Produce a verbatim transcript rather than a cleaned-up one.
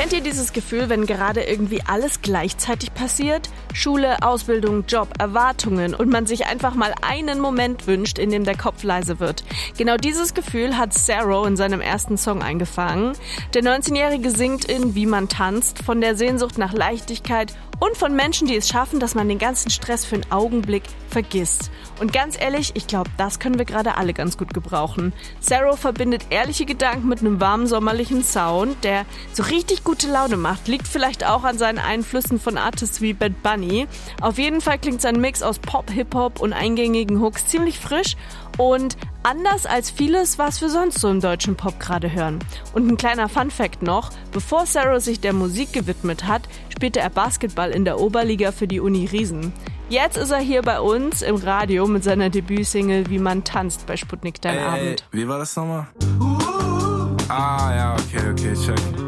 Kennt ihr dieses Gefühl, wenn gerade irgendwie alles gleichzeitig passiert? Schule, Ausbildung, Job, Erwartungen und man sich einfach mal einen Moment wünscht, in dem der Kopf leise wird. Genau dieses Gefühl hat Saro in seinem ersten Song eingefangen. Der neunzehnjährige singt in Wie man tanzt, von der Sehnsucht nach Leichtigkeit und von Menschen, die es schaffen, dass man den ganzen Stress für einen Augenblick vergisst. Und ganz ehrlich, ich glaube, das können wir gerade alle ganz gut gebrauchen. Saro verbindet ehrliche Gedanken mit einem warmen sommerlichen Sound, der so richtig gute Laune macht. Liegt vielleicht auch an seinen Einflüssen von Artists wie Bad Bunny. Auf jeden Fall klingt sein Mix aus Pop, Hip-Hop und eingängigen Hooks ziemlich frisch und anders als vieles, was wir sonst so im deutschen Pop gerade hören. Und ein kleiner Funfact noch: Bevor Saro sich der Musik gewidmet hat, spielte er Basketball in der Oberliga für die Uni Riesen. Jetzt ist er hier bei uns im Radio mit seiner Debütsingle Wie man tanzt bei Sputnik Dein Ey, Abend. Wie war das nochmal? Ah ja, okay, okay, check.